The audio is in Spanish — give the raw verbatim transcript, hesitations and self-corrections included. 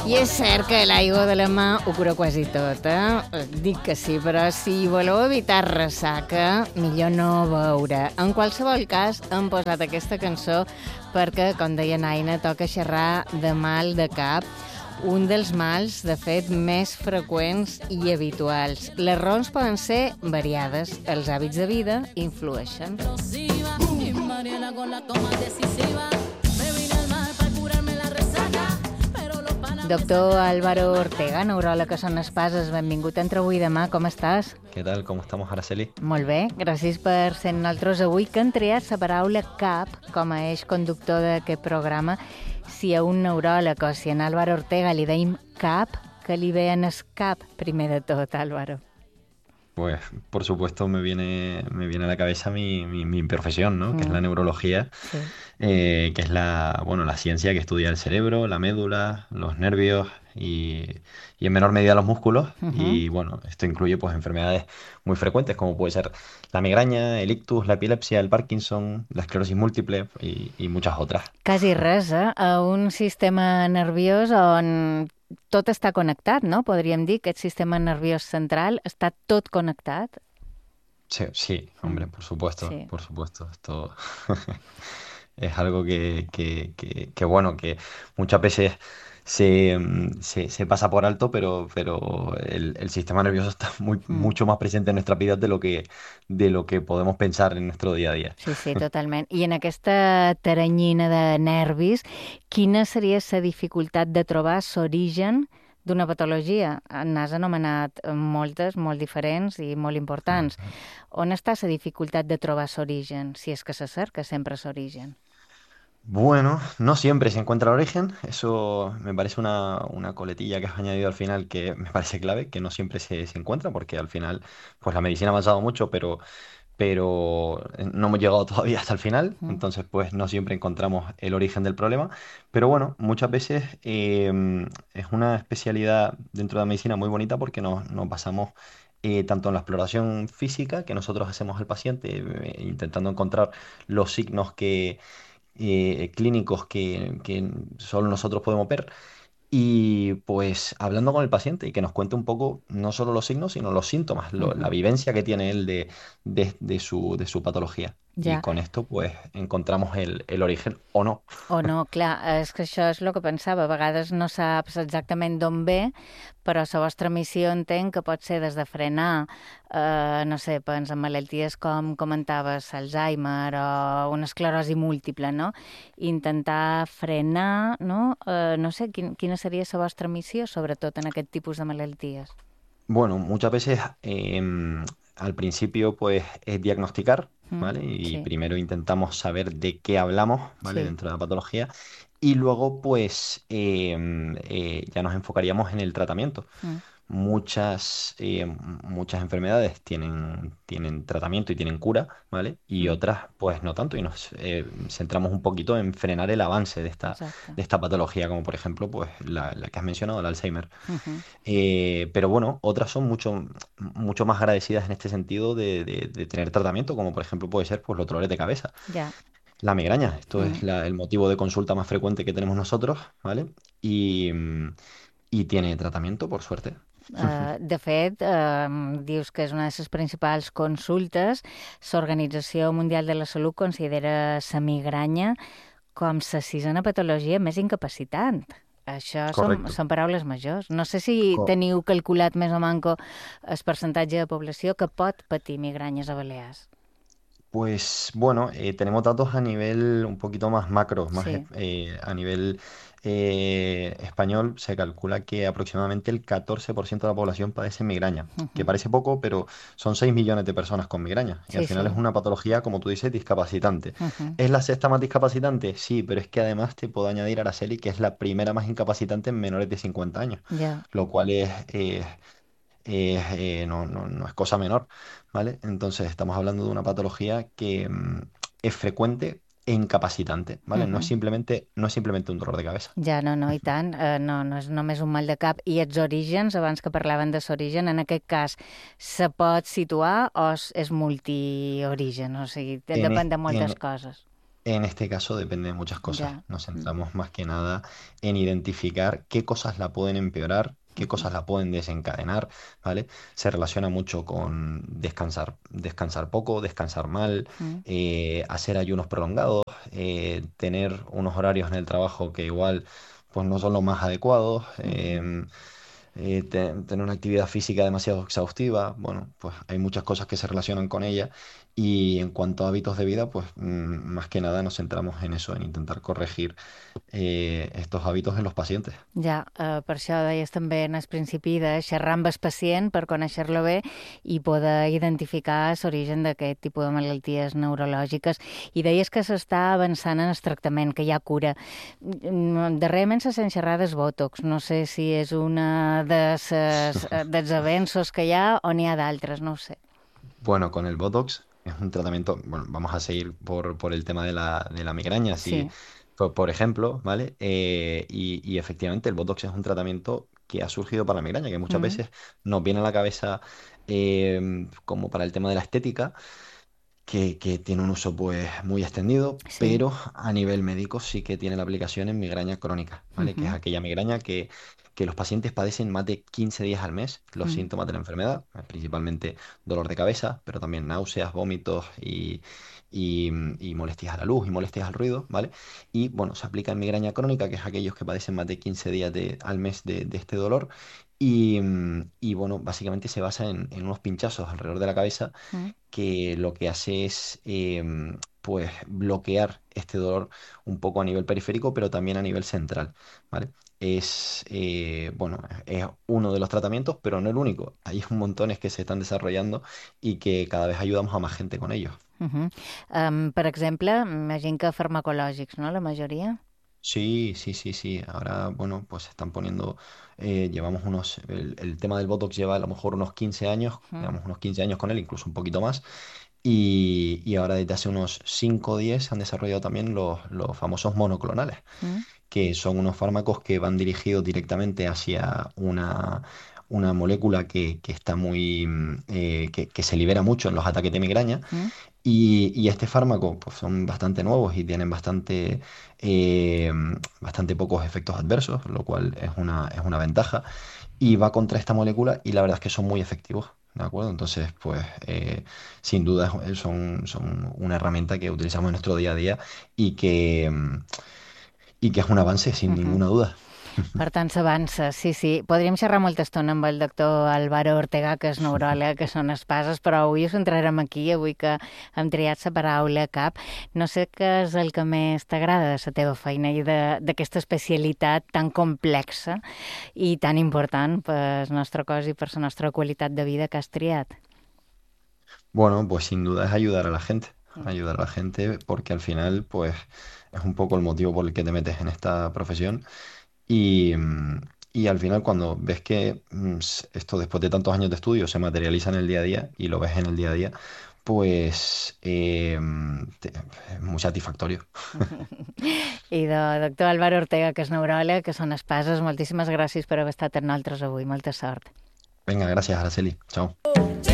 I és cert que l'aigua de la mà ho cura quasi tot, eh? Dic que sí, però si voleu evitar ressaca, millor no beure. En qualsevol cas, hem posat aquesta cançó perquè, com deia Naina, toca xerrar de mal de cap, un dels mals, de fet, més freqüents i habituals. Les raons poden ser variades. Els hàbits de vida influeixen. Doctor Álvaro Ortega, neuròleg a Son Espases, benvingut entre avui i demà. Com estàs? Què tal? Com estamos, Araceli? Molt bé, gràcies per ser nosaltres avui, que han triat la paraula cap com a eix conductor d'aquest programa. Si a un neuròleg o si a en Álvaro Ortega li deim cap, que li ve en el cap primer de tot, Álvaro? Pues, por supuesto, me viene, me viene a la cabeza mi, mi, mi profesión, ¿no? Mm. Que es la neurología, sí. eh, que es la, bueno, la ciencia que estudia el cerebro, la médula, los nervios y, y en menor medida los músculos. Uh-huh. Y bueno, esto incluye pues enfermedades muy frecuentes, como puede ser la migraña, el ictus, la epilepsia, el Parkinson, la esclerosis múltiple y, y muchas otras. Quasi res, eh? A un sistema nerviós on tot està connectat, no? Podríem dir que el sistema nerviós central està tot connectat. Sí, sí, hombre, por supuesto, sí. por supuesto. Esto es algo que, que, que, que, bueno, que muchas veces se, se, se pasa por alto, pero, pero el, el sistema nervioso está muy, mm. mucho más presente en nuestras vidas de lo que, de lo que podemos pensar en nuestro día a día. Sí, sí, totalment. I en aquesta teranyina de nervis, quina seria la dificultat de trobar l'origen d'una patologia? N'has anomenat moltes, molt diferents i molt importants. On està la dificultat de trobar l'origen, si és que se cerca sempre l'origen? Bueno, no siempre se encuentra el origen, eso me parece una, una coletilla que has añadido al final que me parece clave, que no siempre se, se encuentra, porque al final pues la medicina ha avanzado mucho, pero, pero no hemos llegado todavía hasta el final, mm. entonces pues no siempre encontramos el origen del problema, pero bueno, muchas veces eh, es una especialidad dentro de la medicina muy bonita porque nos, nos basamos Eh, tanto en la exploración física que nosotros hacemos al paciente, eh, intentando encontrar los signos que Eh, clínicos que, que solo nosotros podemos ver y pues hablando con el paciente y que nos cuente un poco no solo los signos sino los síntomas, lo, uh-huh. la vivencia que tiene él de, de, de, su, de su patología. Ja. I con esto pues encontramos el, el origen o no. O no, clar, és que això és el que pensava. A vegades no saps exactament d'on ve, però la vostra missió entenc que pot ser des de frenar, eh, no sé, pens en malalties com comentaves, Alzheimer o una esclerosi múltiple, no? Intentar frenar, no? Eh, no sé, quin, quina seria la vostra missió, sobretot en aquest tipus de malalties? Bueno, muchas veces eh, al principio pues es diagnosticar, ¿vale? Y sí. primero intentamos saber de qué hablamos, ¿vale? Sí. Dentro de la patología. Y luego pues eh, eh, ya nos enfocaríamos en el tratamiento. Mm. Muchas, eh, muchas enfermedades tienen, tienen tratamiento y tienen cura, ¿vale? Y mm. otras pues no tanto y nos eh, centramos un poquito en frenar el avance de esta, de esta patología, como por ejemplo pues la, la que has mencionado, el Alzheimer. Uh-huh. eh, pero bueno, otras son mucho, mucho más agradecidas en este sentido de, de, de tener tratamiento, como por ejemplo puede ser pues los dolores de cabeza. Yeah. La migraña, esto mm. es la, el motivo de consulta más frecuente que tenemos nosotros, ¿vale? Y, y tiene tratamiento, por suerte. Uh, de fet, uh, dius que és una de les principals consultes. L'Organització Mundial de la Salut considera la migranya com la sisena patologia més incapacitant. Això són, són paraules majors. No sé si Cor- teniu calculat més o manco el percentatge de població que pot patir migranyes a Balears. Pues bueno, eh, tenemos datos a nivel un poquito más macro, más Sí. eh, a nivel eh, español se calcula que aproximadamente el catorce por ciento de la población padece migraña, Uh-huh. que parece poco, pero son seis millones de personas con migraña. Y Sí, al final sí. es una patología, como tú dices, discapacitante. Uh-huh. ¿Es la sexta más discapacitante? Sí, pero es que además te puedo añadir, Araceli, que es la primera más incapacitante en menores de cincuenta años, Yeah. lo cual es... eh, eh, eh, no, no, no es cosa menor, ¿vale? Entonces estamos hablando de una patología que mm, es frecuente e incapacitante, ¿vale? Uh-huh. No es simplemente, no es simplemente un dolor de cabeza. Ja, no, no, i tant. Uh, no, no és només un mal de cap. I els orígens, abans que parlaven de l'origen, en aquest cas, se pot situar o és multiorigen? O sigui, En depèn es- de moltes en- coses. En este caso depende de muchas cosas. Ya. Nos Mm. centramos más que nada en identificar qué cosas la pueden empeorar, qué Ujú. cosas la pueden desencadenar, ¿vale? Se relaciona mucho con descansar, descansar poco, descansar mal, Mm. eh, hacer ayunos prolongados, eh, tener unos horarios en el trabajo que igual pues no son los más adecuados, Ujú. em, eh, te- tener una actividad física demasiado exhaustiva. Bueno, pues hay muchas cosas que se relacionan con ella y en cuanto a hábitos de vida, pues mm, más que nada nos centramos en eso, en intentar corregir eh, estos hábitos en los pacientes. Ja, eh, per això deies també en el principi de xerrar amb el pacient per conèixer-lo bé i poder identificar l'origen d'aquest tipus de malalties neurològiques. I deies que s'està avançant en el tractament, que hi ha cura. Mm, Darrerament se sent xerrar del Botox. No sé si és una de ses, eh, dels avenços que hi ha o n'hi ha d'altres, no ho sé. Bueno, con el Botox es un tratamiento, bueno, vamos a seguir por, por el tema de la, de la migraña, si, Sí. por, por ejemplo, ¿vale? Eh, y, y efectivamente el Botox es un tratamiento que ha surgido para la migraña, que muchas Mm. veces nos viene a la cabeza em, como para el tema de la estética, que, que tiene un uso pues muy extendido, Sí. pero a nivel médico sí que tiene la aplicación en migraña crónica, ¿vale? Que es Mhm. aquella migraña que, que los pacientes padecen más de quince días al mes los Mm. síntomas de la enfermedad, eh, principalmente dolor de cabeza, pero también náuseas, vómitos y, y, y molestias a la luz y molestias al ruido, ¿vale? Y bueno, se aplica en migraña crónica, que es aquellos que padecen más de quince días de- al mes de, de este dolor. Y, mm, y bueno, básicamente se basa en, en unos pinchazos alrededor de la cabeza Mm. que lo que hace es em, pues bloquear este dolor un poco a nivel periférico, pero también a nivel central, ¿vale? Es, eh, bueno, es uno de los tratamientos, pero no el único. Hay un montones que se están desarrollando y que cada vez ayudamos a más gente con ellos. Mhm. Um, per exemple, imagino que farmacològics, no?, la majoria. Sí, sí, sí, sí. Ahora, bueno, pues se están poniendo, eh, llevamos unos, el, el tema del Botox lleva a lo mejor unos quince años, Mm. llevamos unos quince años con él, incluso un poquito más. Y, y ahora desde hace unos cinco o diez se han desarrollado también los, los famosos monoclonales, Mm. que son unos fármacos que van dirigidos directamente hacia una, una molécula que, que está muy, mm, eh, que, que se libera mucho en los ataques de migraña. Mm. Y, y este fármaco pues, son bastante nuevos y tienen bastante, eh, bastante pocos efectos adversos, lo cual es una, es una ventaja. Y va contra esta molécula y la verdad es que son muy efectivos. ¿De acuerdo? Entonces, pues eh, sin duda es- son, son una herramienta que utilizamos en nuestro día a día y que, mm, y que es un avance sin Mhm. ninguna duda. Per tant, s'avança, sí, sí. Podríem xerrar molta estona amb el doctor Álvaro Ortega, que és neuròleg, que són espases, però avui ho centrarem aquí, avui que hem triat la paraula cap. No sé què és el que més t'agrada de la teva feina i de- d'aquesta especialitat tan complexa i tan important per el nostre cos i per la nostra qualitat de vida que has triat. Bueno, pues sin duda es ayudar a la gente, Mm. ayudar a la gente porque al final, pues es un poco el motivo por el que te metes en esta profesión. Y, mm, y al final, cuando ves que mm, s- esto después de tantos años de estudio se materializa en el día a día y lo ves en el día a día, pues eh, mm, te- es muy satisfactorio. I de doctor Álvaro Ortega, que és neuròleg, que són espases, moltíssimes gràcies per haver estat amb nosaltres avui. Molta sort. Venga, gracias, Araceli. Chao.